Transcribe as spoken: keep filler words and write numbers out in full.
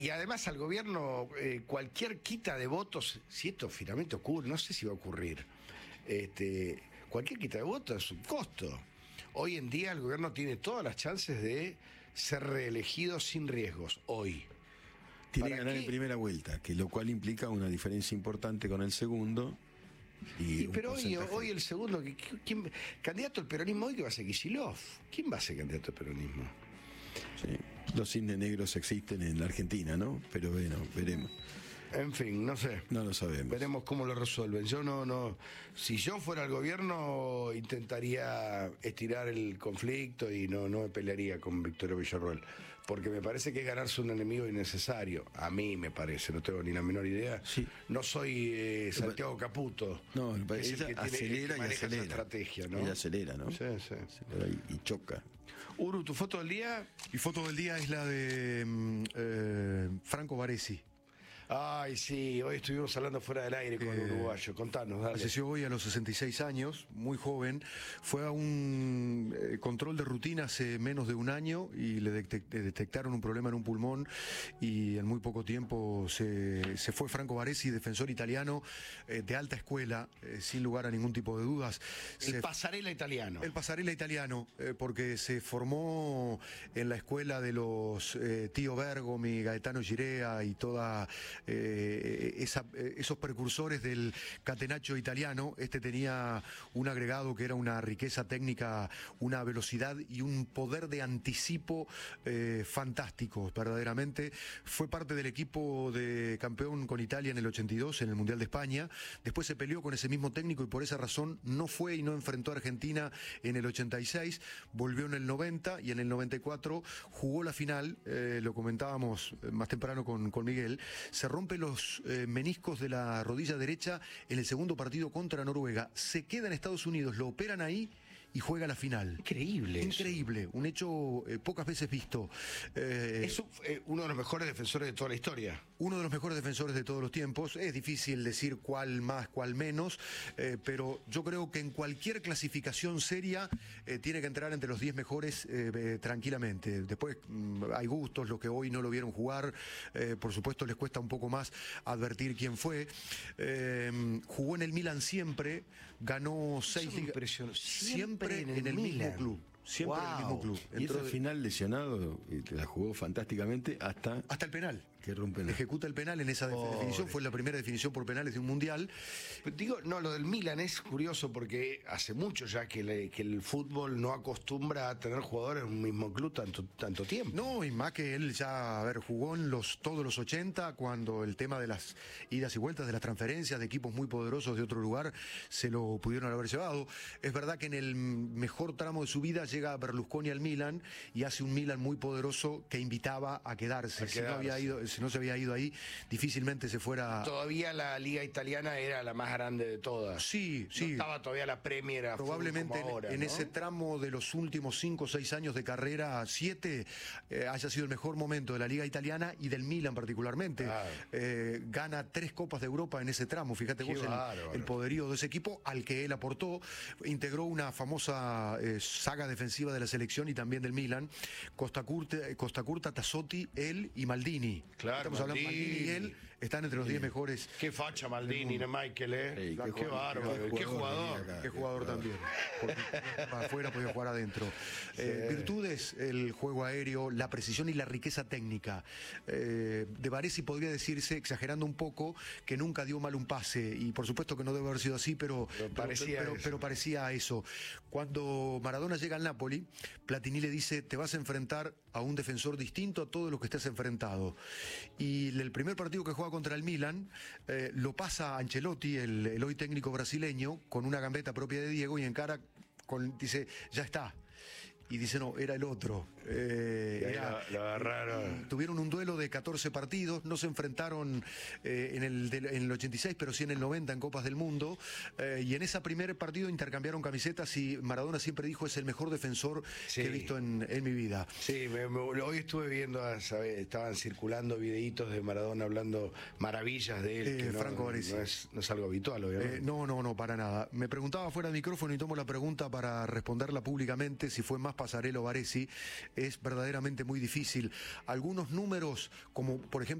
Y además al gobierno, eh, cualquier quita de votos, si esto finalmente ocurre, no sé si va a ocurrir, este, cualquier quita de votos es un costo. Hoy en día el gobierno tiene todas las chances de ser reelegido sin riesgos, hoy. Tiene que ganar qué? en primera vuelta, que lo cual implica una diferencia importante con el segundo. Y, Y un pero hoy, porcentaje. hoy el segundo, ¿quién, candidato al peronismo hoy que va a ser Kicillof? ¿Quién va a ser candidato al peronismo? Sí. Los cisnes negros existen en la Argentina, ¿no? Pero bueno, veremos. En fin, no sé. No lo sabemos. Veremos cómo lo resuelven. Yo no, no. Si yo fuera el gobierno, intentaría estirar el conflicto y no, no me pelearía con Victoria Villarroel. Porque me parece que es ganarse un enemigo innecesario. A mí me parece, no tengo ni la menor idea. Sí. No soy eh, Santiago Caputo. No, es el ella que tiene, acelera que y maneja esa acelera. estrategia, ¿no? Ella acelera, ¿no? Sí, sí. Acelera y, y choca. Uru, tu foto del día. Mi foto del día es la de mm, eh, Franco Baresi. Ay, sí, hoy estuvimos hablando fuera del aire con Eh, Uruguayo. Contanos, dale. Falleció hoy a los sesenta y seis años, muy joven. Fue a un eh, control de rutina hace menos de un año y le detec- le detectaron un problema en un pulmón y en muy poco tiempo se, se fue Franco Baresi, defensor italiano eh, de alta escuela, eh, sin lugar a ningún tipo de dudas. El Se- pasarela italiano. El pasarela italiano, eh, porque se formó en la escuela de los eh, Tío Bergomi, Gaetano Girea y toda eh, esa, eh, esos precursores del catenaccio italiano. Este tenía un agregado que era una riqueza técnica, una velocidad y un poder de anticipo eh, fantástico, verdaderamente. Fue parte del equipo de campeón con Italia en el ochenta y dos, en el Mundial de España. Después se peleó con ese mismo técnico y por esa razón no fue y no enfrentó a Argentina en el ochenta y seis, volvió en el noventa y en el noventa y cuatro jugó la final, eh, lo comentábamos más temprano con, con Miguel, se rompe los eh, meniscos de la rodilla derecha en el segundo partido contra Noruega, se queda en Estados Unidos, lo operan ahí y juega la final. Increíble. Increíble, un hecho eh, pocas veces visto. Eh, Es eh, uno de los mejores defensores de toda la historia. Uno de los mejores defensores de todos los tiempos. Es difícil decir cuál más, cuál menos, eh, pero yo creo que en cualquier clasificación seria eh, tiene que entrar entre los diez mejores eh, eh, tranquilamente. Después mm, hay gustos, los que hoy no lo vieron jugar, eh, por supuesto les cuesta un poco más advertir quién fue. Eh, jugó en el Milan siempre, ganó seis Eso me ligas. impresionó. Siempre, Siempre en en el, el mismo Milan. club. Siempre en el mismo Wow. club. Y Entró esa de- final lesionado, y la jugó fantásticamente hasta hasta el penal. que rompen la... Ejecuta el penal en esa de- Pobre. definición, fue la primera definición por penales de un mundial. Pero digo, no, lo del Milan es curioso porque hace mucho ya que, le- que el fútbol no acostumbra a tener jugadores en un mismo club tanto, tanto tiempo. No, y más que él ya, a ver, jugó en los, todos los ochenta, cuando el tema de las idas y vueltas, de las transferencias de equipos muy poderosos de otro lugar, se lo pudieron haber llevado. Es verdad que en el mejor tramo de su vida llega Berlusconi al Milan y hace un Milan muy poderoso que invitaba a quedarse. A Si no quedarse. había ido, si no se había ido ahí, difícilmente se fuera... Todavía la liga italiana era la más grande de todas. Sí, No sí. estaba todavía la Premier a full Probablemente como en, ahora, en ¿no? ese tramo de los últimos cinco o seis años de carrera, siete, eh, haya sido el mejor momento de la Liga Italiana y del Milan particularmente. Claro. Eh, gana tres Copas de Europa en ese tramo, fíjate Qué vos el, bárbaro. el poderío de ese equipo al que él aportó. Integró una famosa eh, saga defensiva de la selección y también del Milan. Costa Curta, Costa Curta, Tassotti, él y Maldini. Claro, Estamos hablando Maldini. Maldini y él están entre los diez mejores. Qué facha Maldini, ¿no, Michael? ¿eh? Ey, qué, qué jugador, bárbaro, qué jugador. tenía acá. Qué jugador también. Porque para afuera podía jugar adentro. Eh, virtudes, el juego aéreo, la precisión y la riqueza técnica. Eh, de Baresi podría decirse, exagerando un poco, que nunca dio mal un pase. Y por supuesto que no debe haber sido así, pero, Pero parecía pero, eso. pero parecía a eso. Cuando Maradona llega al Napoli, Platini le dice, te vas a enfrentar a un defensor distinto a todos los que estés enfrentado. Y el primer partido que juega contra el Milan, eh, lo pasa a Ancelotti, el, el hoy técnico brasileño, con una gambeta propia de Diego y encara, con, dice, ya está. Y dice, no, era el otro. Eh, Y ahí era- lo- lo agarraron. Tuvieron un duelo de catorce partidos, no se enfrentaron eh, en, el, del- en el ochenta y seis, pero sí en el noventa en Copas del Mundo. Eh, y en ese primer partido intercambiaron camisetas y Maradona siempre dijo, es el mejor defensor Sí. que he visto en, en mi vida. Sí, me- me- hoy estuve viendo, a saber, estaban circulando videitos de Maradona hablando maravillas de él. Eh, que no, Franco Baresi. no es, no es algo habitual, obviamente. Eh, no, no, no, para nada. Me preguntaba fuera de micrófono y tomo la pregunta para responderla públicamente si fue más Pasarela o Baresi. es verdaderamente muy difícil. Algunos números, como por ejemplo